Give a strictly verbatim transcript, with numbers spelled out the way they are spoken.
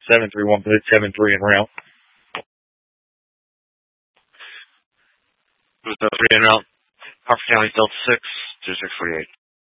seven three one, seven three en route. It was no three en route. Harford County Delta six, two six forty-eight.